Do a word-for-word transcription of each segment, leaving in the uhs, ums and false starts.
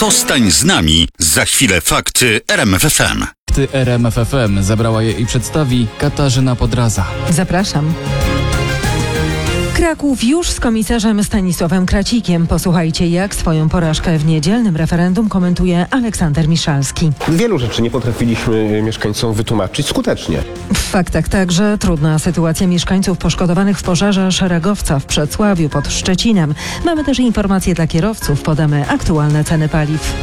Zostań z nami. Za chwilę fakty R M F F M. Fakty R M F F M zabrała je i przedstawi Katarzyna Podraza. Zapraszam. Kraków już z komisarzem Stanisławem Kracikiem. Posłuchajcie, jak swoją porażkę w niedzielnym referendum komentuje Aleksander Miszalski. Wielu rzeczy nie potrafiliśmy mieszkańcom wytłumaczyć skutecznie. W faktach także trudna sytuacja mieszkańców poszkodowanych w pożarze szeregowca w Przedsławiu pod Szczecinem. Mamy też informacje dla kierowców. Podamy aktualne ceny paliw.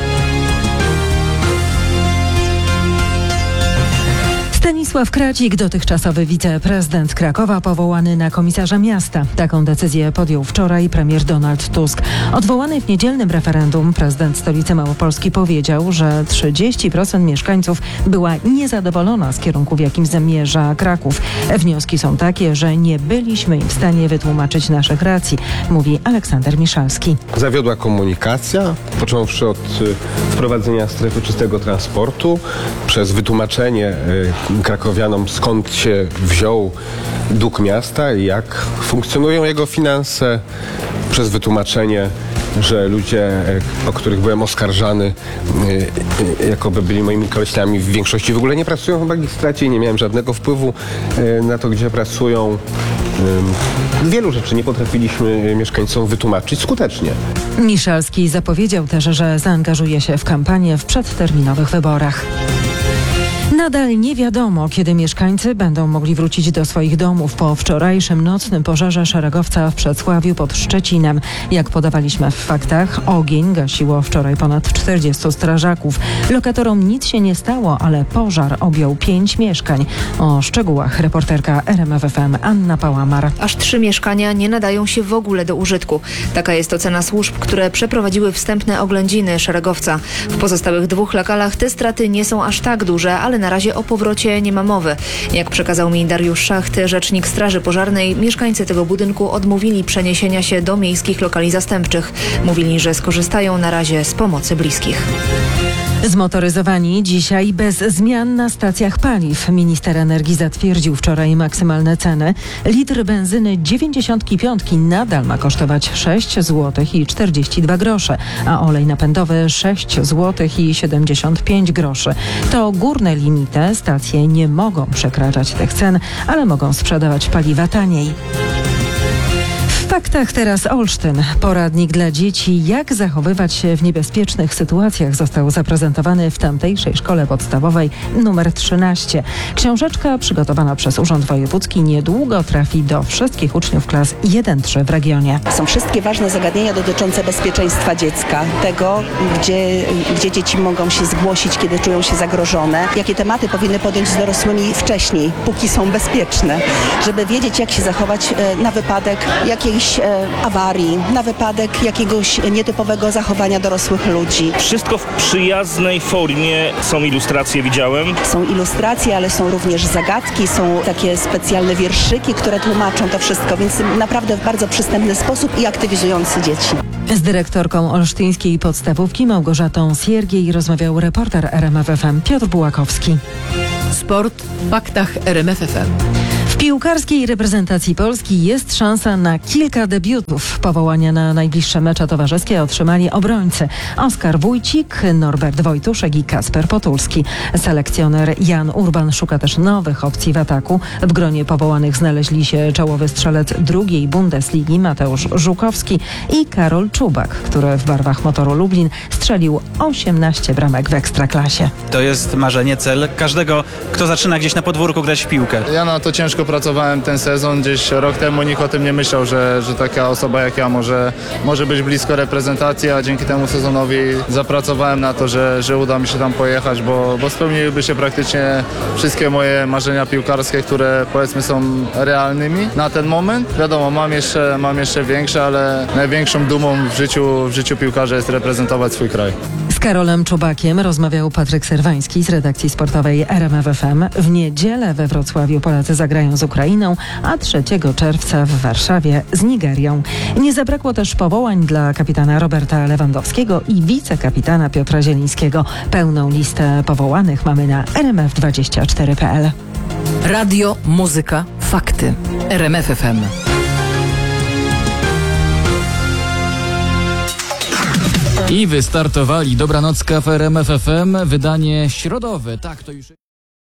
Stanisław Kracik, dotychczasowy wiceprezydent Krakowa, powołany na komisarza miasta. Taką decyzję podjął wczoraj premier Donald Tusk. Odwołany w niedzielnym referendum prezydent stolicy Małopolski powiedział, że trzydzieści procent mieszkańców była niezadowolona z kierunku, w jakim zamierza Kraków. Wnioski są takie, że nie byliśmy im w stanie wytłumaczyć naszych racji, mówi Aleksander Miszalski. Zawiodła komunikacja, począwszy od y, wprowadzenia strefy czystego transportu, przez wytłumaczenie y, krakowianom, skąd się wziął dług miasta i jak funkcjonują jego finanse, przez wytłumaczenie, że ludzie, o których byłem oskarżany, jakoby byli moimi koleśniami, w większości w ogóle nie pracują w magistracie i nie miałem żadnego wpływu na to, gdzie pracują. Wielu rzeczy nie potrafiliśmy mieszkańcom wytłumaczyć skutecznie. Miszalski zapowiedział też, że zaangażuje się w kampanię w przedterminowych wyborach. Nadal nie wiadomo, kiedy mieszkańcy będą mogli wrócić do swoich domów po wczorajszym nocnym pożarze szeregowca w Przedsławiu pod Szczecinem. Jak podawaliśmy w faktach, ogień gasiło wczoraj ponad czterdziestu strażaków. Lokatorom nic się nie stało, ale pożar objął pięć mieszkań. O szczegółach reporterka R M F F M Anna Pałamar. Aż trzy mieszkania nie nadają się w ogóle do użytku. Taka jest ocena służb, które przeprowadziły wstępne oględziny szeregowca. W pozostałych dwóch lokalach te straty nie są aż tak duże, ale na razie o powrocie nie ma mowy. Jak przekazał mi Dariusz Szacht, rzecznik Straży Pożarnej, mieszkańcy tego budynku odmówili przeniesienia się do miejskich lokali zastępczych. Mówili, że skorzystają na razie z pomocy bliskich. Zmotoryzowani dzisiaj bez zmian na stacjach paliw. Minister energii zatwierdził wczoraj maksymalne ceny. Litr benzyny dziewięćdziesiątki piątki nadal ma kosztować sześć złotych i czterdzieści dwa grosze, a olej napędowy sześć złotych i siedemdziesiąt pięć groszy. To górne limity. Stacje nie mogą przekraczać tych cen, ale mogą sprzedawać paliwa taniej. W faktach teraz Olsztyn. Poradnik dla dzieci, jak zachowywać się w niebezpiecznych sytuacjach, został zaprezentowany w tamtejszej szkole podstawowej numer trzynaście. Książeczka przygotowana przez Urząd Wojewódzki niedługo trafi do wszystkich uczniów klas jeden trzy w regionie. Są wszystkie ważne zagadnienia dotyczące bezpieczeństwa dziecka, tego, gdzie, gdzie dzieci mogą się zgłosić, kiedy czują się zagrożone, jakie tematy powinny podjąć z dorosłymi wcześniej, póki są bezpieczne, żeby wiedzieć, jak się zachować na wypadek jakiejś awarii, na wypadek jakiegoś nietypowego zachowania dorosłych ludzi. Wszystko w przyjaznej formie. Są ilustracje, widziałem. Są ilustracje, ale są również zagadki, są takie specjalne wierszyki, które tłumaczą to wszystko, więc naprawdę w bardzo przystępny sposób i aktywizujący dzieci. Z dyrektorką olsztyńskiej podstawówki Małgorzatą Siergiej rozmawiał reporter R M F F M Piotr Bułakowski. Sport w faktach R M F F M. W piłkarskiej reprezentacji Polski jest szansa na kilka debiutów. Powołania na najbliższe mecze towarzyskie otrzymali obrońcy Oskar Wójcik, Norbert Wojtuszek i Kacper Potulski. Selekcjoner Jan Urban szuka też nowych opcji w ataku. W gronie powołanych znaleźli się czołowy strzelec drugiej Bundesligi Mateusz Żukowski i Karol Czubak, który w barwach Motoru Lublin strzelił osiemnaście bramek w Ekstraklasie. To jest marzenie, cel każdego, kto zaczyna gdzieś na podwórku grać w piłkę. Ja na to ciężko pracowałem ten sezon, gdzieś rok temu nikt o tym nie myślał, że, że taka osoba jak ja może, może być blisko reprezentacji, a dzięki temu sezonowi zapracowałem na to, że, że uda mi się tam pojechać, bo, bo spełniłyby się praktycznie wszystkie moje marzenia piłkarskie, które powiedzmy są realnymi na ten moment. Wiadomo, mam jeszcze, mam jeszcze większe, ale największą dumą w życiu, w życiu piłkarza jest reprezentować swój kraj. Z Karolem Czubakiem rozmawiał Patryk Serwański z redakcji sportowej R M F F M. W niedzielę we Wrocławiu Polacy zagrają z Ukrainą, a trzeciego czerwca w Warszawie z Nigerią. Nie zabrakło też powołań dla kapitana Roberta Lewandowskiego i wicekapitana Piotra Zielińskiego. Pełną listę powołanych mamy na r m f dwadzieścia cztery kropka p l. Radio, muzyka, fakty. R M F F M. I wystartowali. Dobranocka w R M F F M, wydanie środowe. Tak, to już...